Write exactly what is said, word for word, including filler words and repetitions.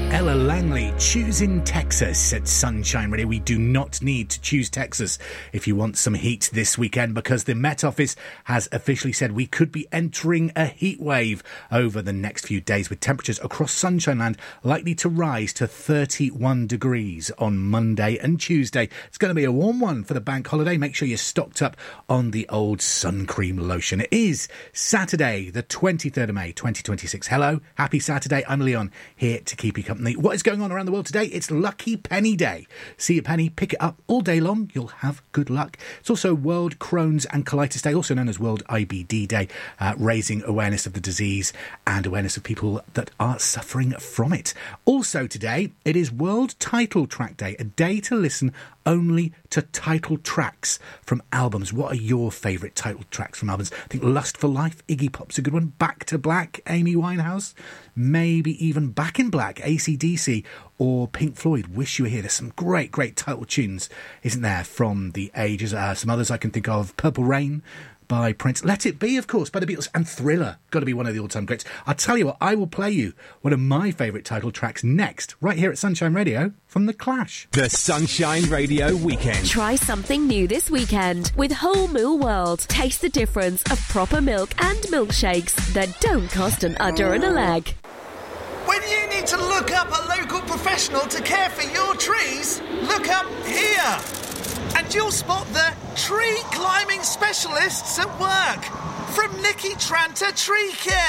Ella Langley, choosing Texas at Sunshine Radio. We do not need to choose Texas if you want some heat this weekend, because the Met Office has officially said we could be entering a heat wave over the next few days, with temperatures across Sunshine Land likely to rise to thirty-one degrees on Monday and Tuesday. It's going to be a warm one for the bank holiday. Make sure you're stocked up on the old sun cream lotion. It is Saturday, the twenty-third of May, twenty twenty-six. Hello, happy Saturday. I'm Leon, here to keep you company. What is going on around the world today? It's Lucky Penny Day. See a penny, pick it up all day long. You'll have good luck. It's also World Crohn's and Colitis Day, also known as World I B D Day, uh, raising awareness of the disease and awareness of people that are suffering from it. Also today, it is World Title Track Day, a day to listen only to title tracks from albums. What are your favourite title tracks from albums? I think Lust for Life, Iggy Pop's a good one. Back to Black, Amy Winehouse. Maybe even Back in Black, A C D C, or Pink Floyd, Wish You Were Here. There's some great, great title tunes, isn't there, from the ages. Uh, some others I can think of, Purple Rain by Prince, Let It Be, of course, by the Beatles, and Thriller, got to be one of the all-time greats. I'll tell you what, I will play you one of my favourite title tracks next, right here at Sunshine Radio, from The Clash. The Sunshine Radio Weekend. Try something new this weekend with Whole Moo World. Taste the difference of proper milk and milkshakes that don't cost an udder and a leg. When you need to look up a local professional to care for your trees, look up here. And you'll spot the tree climbing specialists at work from Nicky Tranter Tree Care.